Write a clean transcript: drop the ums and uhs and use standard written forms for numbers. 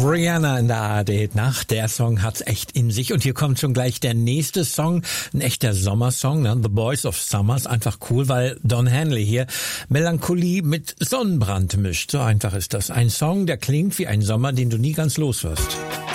Rihanna in der ARD-Nacht. Der Song hat's echt in sich. Und hier kommt schon gleich der nächste Song. Ein echter Sommersong, ne? The Boys of Summer. Ist einfach cool, weil Don Henley hier Melancholie mit Sonnenbrand mischt. So einfach ist das. Ein Song, der klingt wie ein Sommer, den du nie ganz los wirst.